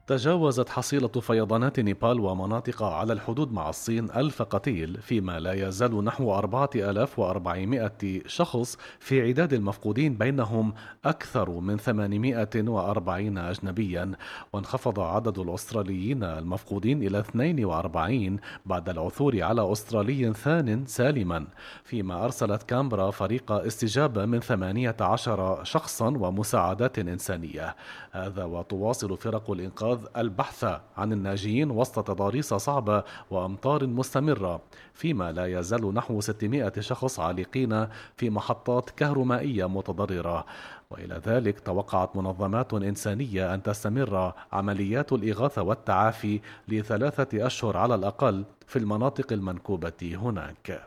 تجاوزت حصيلة فيضانات نيبال ومناطق على الحدود مع الصين 1000 قتيل، فيما لا يزال نحو 4400 شخص في عداد المفقودين، بينهم أكثر من 840 أجنبيا. وانخفض عدد الأستراليين المفقودين إلى 42 بعد العثور على أسترالي ثان سالما، فيما أرسلت كامبرا فريق استجابة من 18 شخصا ومساعدات إنسانية. هذا وتواصل فرق الإنقاذ البحث عن الناجين وسط تضاريس صعبة وأمطار مستمرة، فيما لا يزال نحو 600 شخص عالقين في محطات كهرومائية متضررة. وإلى ذلك توقعت منظمات إنسانية أن تستمر عمليات الإغاثة والتعافي ل3 أشهر على الأقل في المناطق المنكوبة هناك.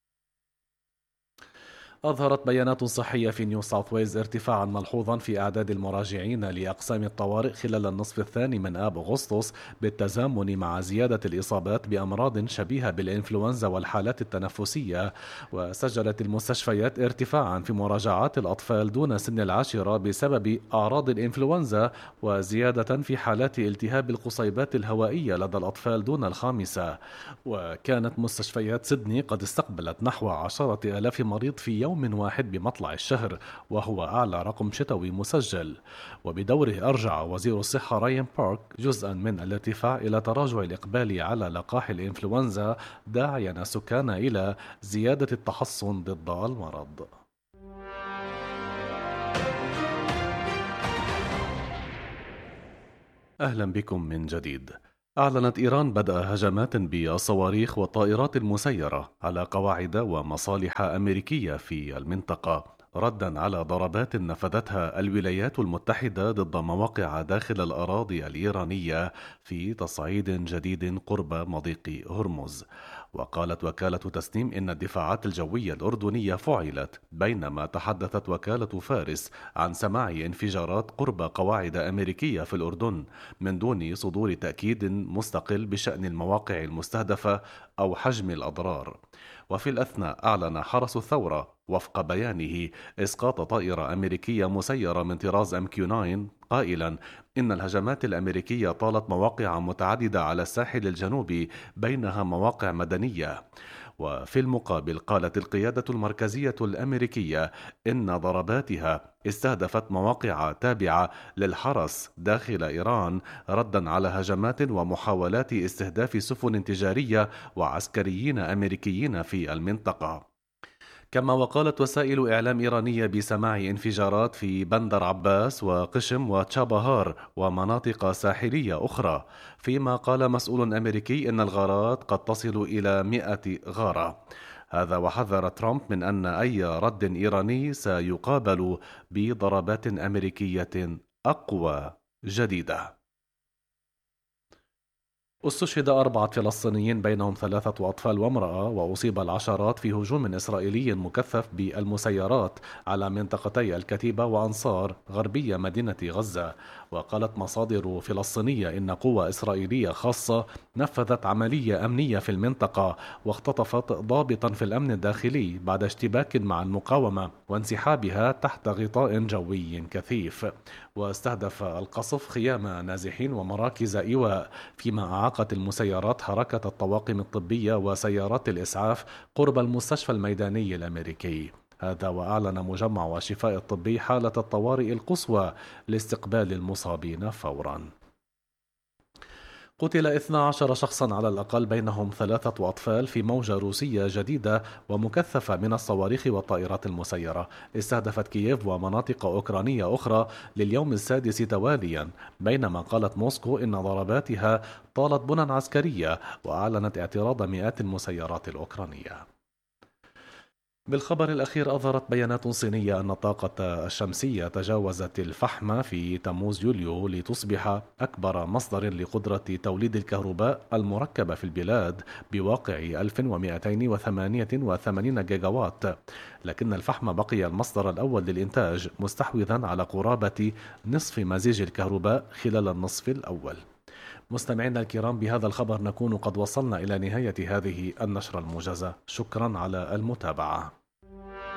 أظهرت بيانات صحية في نيو ساوث ويلز ارتفاعا ملحوظا في أعداد المراجعين لأقسام الطوارئ خلال النصف الثاني من آب أغسطس، بالتزامن مع زيادة الإصابات بأمراض شبيهة بالإنفلونزا والحالات التنفسية. وسجلت المستشفيات ارتفاعا في مراجعات الأطفال دون سن 10 بسبب أعراض الإنفلونزا، وزيادة في حالات التهاب القصيبات الهوائية لدى الأطفال دون 5. وكانت مستشفيات سيدني قد استقبلت نحو 10,000 مريض في يوم واحد بمطلع الشهر، وهو أعلى رقم شتوي مسجل. وبدوره أرجع وزير الصحة راين بارك جزءا من الارتفاع إلى تراجع الإقبال على لقاح الإنفلونزا، داعيا السكان إلى زيادة التحصن ضد المرض. أهلا بكم من جديد. أعلنت إيران بدء هجمات بالصواريخ والطائرات المسيرة على قواعد ومصالح أمريكية في المنطقة، ردا على ضربات نفذتها الولايات المتحدة ضد مواقع داخل الأراضي الإيرانية في تصعيد جديد قرب مضيق هرمز. وقالت وكالة تسنيم إن الدفاعات الجوية الأردنية فعلت، بينما تحدثت وكالة فارس عن سماع انفجارات قرب قواعد أمريكية في الأردن، من دون صدور تأكيد مستقل بشأن المواقع المستهدفة أو حجم الأضرار. وفي الأثناء أعلن حرس الثورة وفق بيانه إسقاط طائرة أمريكية مسيرة من طراز MQ-9، قائلا إن الهجمات الأمريكية طالت مواقع متعددة على الساحل الجنوبي، بينها مواقع مدنية. وفي المقابل قالت القيادة المركزية الأمريكية إن ضرباتها استهدفت مواقع تابعة للحرس داخل إيران، ردا على هجمات ومحاولات استهداف سفن تجارية وعسكريين أمريكيين في المنطقة. كما وقالت وسائل إعلام إيرانية بسماع انفجارات في بندر عباس وقشم وتشابهار ومناطق ساحلية أخرى، فيما قال مسؤول أمريكي إن الغارات قد تصل إلى 100 غارة. هذا وحذر ترامب من أن أي رد إيراني سيقابل بضربات أمريكية أقوى جديدة. استشهد 4 فلسطينيين بينهم 3 أطفال وامرأة، وأصيب العشرات في هجوم إسرائيلي مكثف بالمسيرات على منطقتي الكتيبة وأنصار غربية مدينة غزة. وقالت مصادر فلسطينية إن قوة إسرائيلية خاصة نفذت عملية أمنية في المنطقة واختطفت ضابطا في الأمن الداخلي بعد اشتباك مع المقاومة وانسحابها تحت غطاء جوي كثيف. واستهدف القصف خيام نازحين ومراكز إيواء، فيما أعاقت المسيرات حركة الطواقم الطبية وسيارات الإسعاف قرب المستشفى الميداني الأمريكي. هذا وأعلن مجمع الشفاء الطبي حالة الطوارئ القصوى لاستقبال المصابين فورا. قتل 12 شخصا على الأقل، بينهم 3 أطفال، في موجة روسية جديدة ومكثفة من الصواريخ والطائرات المسيرة استهدفت كييف ومناطق أوكرانية أخرى لليوم السادس تواليا، بينما قالت موسكو إن ضرباتها طالت بنى عسكرية وأعلنت اعتراض مئات المسيرات الأوكرانية. بالخبر الأخير أظهرت بيانات صينية أن الطاقة الشمسية تجاوزت الفحم في تموز يوليو لتصبح أكبر مصدر لقدرة توليد الكهرباء المركبة في البلاد بواقع 1288 جيجاوات، لكن الفحم بقي المصدر الأول للإنتاج، مستحوذا على قرابة نصف مزيج الكهرباء خلال النصف الأول. مستمعينا الكرام، بهذا الخبر نكون قد وصلنا إلى نهاية هذه النشرة الموجزة. شكرا على المتابعة.